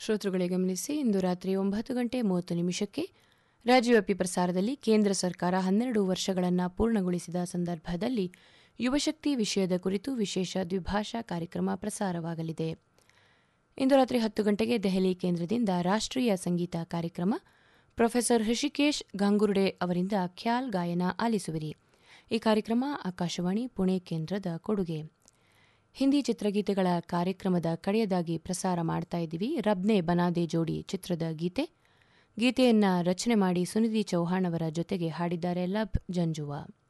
ಶ್ರೋತೃಗಳೇ ಗಮನಿಸಿ, ಇಂದು ರಾತ್ರಿ 9:30 ರಾಜ್ಯವ್ಯಾಪಿ ಪ್ರಸಾರದಲ್ಲಿ ಕೇಂದ್ರ ಸರ್ಕಾರ 12 ವರ್ಷಗಳನ್ನು ಪೂರ್ಣಗೊಳಿಸಿದ ಸಂದರ್ಭದಲ್ಲಿ ಯುವಶಕ್ತಿ ವಿಷಯದ ಕುರಿತು ವಿಶೇಷ ದ್ವಿಭಾಷಾ ಕಾರ್ಯಕ್ರಮ ಪ್ರಸಾರವಾಗಲಿದೆ. ಇಂದು ರಾತ್ರಿ 10 ಗಂಟೆಗೆ ದೆಹಲಿ ಕೇಂದ್ರದಿಂದ ರಾಷ್ಟ್ರೀಯ ಸಂಗೀತ ಕಾರ್ಯಕ್ರಮ ಪ್ರೊಫೆಸರ್ ಹೃಷಿಕೇಶ್ ಗಾಂಗುರ್ಡೆ ಅವರಿಂದ ಖ್ಯಾಲ್ ಗಾಯನ ಆಲಿಸುವಿರಿ. ಈ ಕಾರ್ಯಕ್ರಮ ಆಕಾಶವಾಣಿ ಪುಣೆ ಕೇಂದ್ರದ ಕೊಡುಗೆ. ಹಿಂದಿ ಚಿತ್ರಗೀತೆಗಳ ಕಾರ್ಯಕ್ರಮದ ಕಡೆಯದಾಗಿ ಪ್ರಸಾರ ಮಾಡ್ತಾ ಇದ್ದೀವಿ ರಬ್ನೆ ಬನಾದೆ ಜೋಡಿ ಚಿತ್ರದ ಗೀತೆಯನ್ನ ರಚನೆ ಮಾಡಿ ಸುನಿಧಿ ಚೌಹಾಣ್ ಅವರ ಜೊತೆಗೆ ಹಾಡಿದ್ದಾರೆ ಲಭ್ ಜಂಜುವಾ.